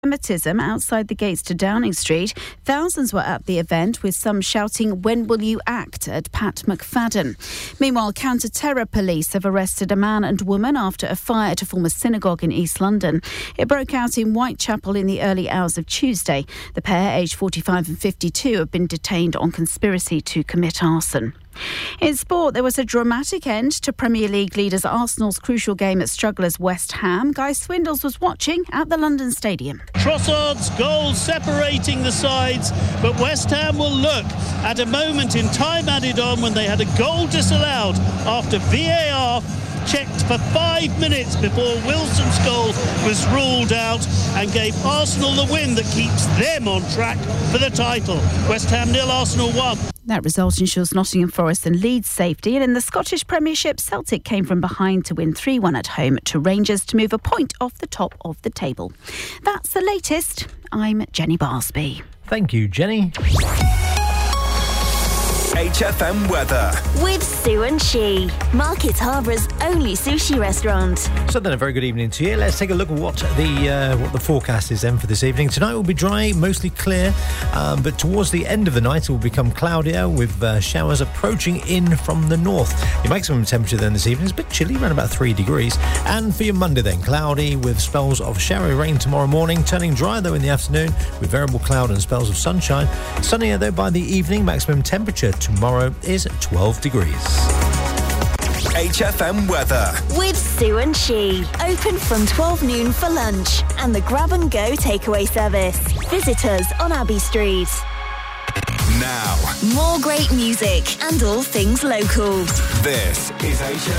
anti-Semitism outside the gates to Downing Street. Thousands were at the event, with some shouting, "When will you act?" at Pat McFadden. Meanwhile, counter-terror police have arrested a man and woman after a fire at a former synagogue in East London. It broke out in Whitechapel in the early hours of Tuesday. The pair, aged 45 and 52, have been detained on conspiracy to commit arson. In sport, there was a dramatic end to Premier League leaders Arsenal's crucial game at strugglers West Ham. Guy Swindells was watching at the London Stadium. Trossard's goal separating the sides, but West Ham will look at a moment in time added on when they had a goal disallowed after VAR checked for 5 minutes before Wilson's goal was ruled out and gave Arsenal the win that keeps them on track for the title. West Ham 0, Arsenal 1. That result ensures Nottingham Forest and Leeds safety. And in the Scottish Premiership, Celtic came from behind to win 3-1 at home to Rangers to move a point off the top of the table. That's the latest. I'm Jenny Barsby. Thank you, Jenny. HFM weather with Sue and She, Market Harbour's only sushi restaurant. So then, a very good evening to you. Let's take a look at what the forecast is then for this evening. Tonight will be dry, mostly clear, but towards the end of the night it will become cloudier with showers approaching in from the north. Your maximum temperature then this evening is a bit chilly, around about 3 degrees. And for your Monday then, cloudy with spells of showery rain tomorrow morning, turning dry though in the afternoon with variable cloud and spells of sunshine. Sunnier though by the evening. Maximum temperature tomorrow is 12 degrees. HFM weather with Sue and She. Open from 12 noon for lunch and the grab and go takeaway service. Visit us on Abbey Street. Now, more great music and all things local. This is HFM.